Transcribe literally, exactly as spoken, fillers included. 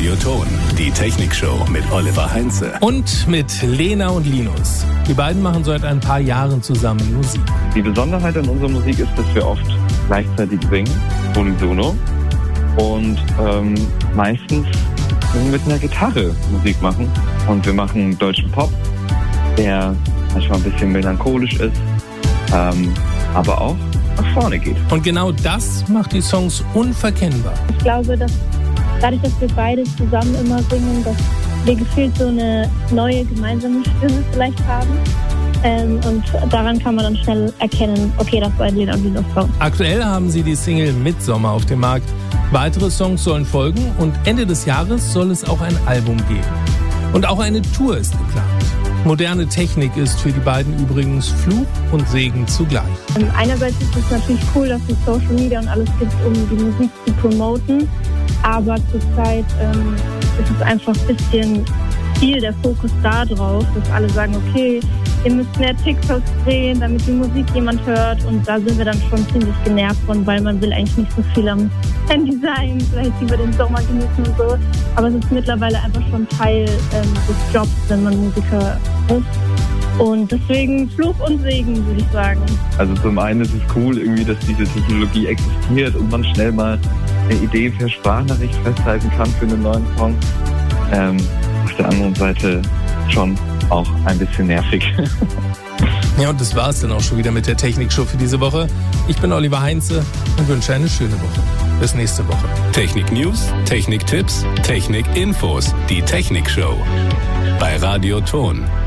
Radioton, die Technikshow mit Oliver Heinze. Und mit Lena und Linus. Die beiden machen seit ein paar Jahren zusammen Musik. Die Besonderheit an unserer Musik ist, dass wir oft gleichzeitig singen, unisono. Und ähm, meistens mit einer Gitarre Musik machen. Und wir machen deutschen Pop, der manchmal ein bisschen melancholisch ist, ähm, aber auch nach vorne geht. Und genau das macht die Songs unverkennbar. Ich glaube, dass dadurch, dass wir beide zusammen immer singen, dass wir gefühlt so eine neue gemeinsame Stimme vielleicht haben. Ähm, und daran kann man dann schnell erkennen, okay, das war ein Lena und Linus Song. Aktuell haben sie die Single Midsommer auf dem Markt. Weitere Songs sollen folgen und Ende des Jahres soll es auch ein Album geben. Und auch eine Tour ist geplant. Moderne Technik ist für die beiden übrigens Fluch und Segen zugleich. Ähm, einerseits ist es natürlich cool, dass es Social Media und alles gibt, um die Musik zu promoten. Aber zurzeit ähm, ist es einfach ein bisschen viel der Fokus da drauf, dass alle sagen, okay, ihr müsst mehr TikToks drehen, damit die Musik jemand hört. Und da sind wir dann schon ziemlich genervt von, weil man will eigentlich nicht so viel am Handy sein, vielleicht über den Sommer genießen und so. Aber es ist mittlerweile einfach schon Teil ähm, des Jobs, wenn man Musiker ist. Und deswegen Fluch und Segen, würde ich sagen. Also zum einen ist es cool, irgendwie, dass diese Technologie existiert und man schnell mal eine Idee per Sprachnachricht festhalten kann für einen neuen Song. Ähm, auf der anderen Seite schon auch ein bisschen nervig. Ja, und das war es dann auch schon wieder mit der Technikshow für diese Woche. Ich bin Oliver Heinze und wünsche eine schöne Woche. Bis nächste Woche. Technik-News, Technik-Tipps, Technik-Infos. Die Technikshow bei Radioton.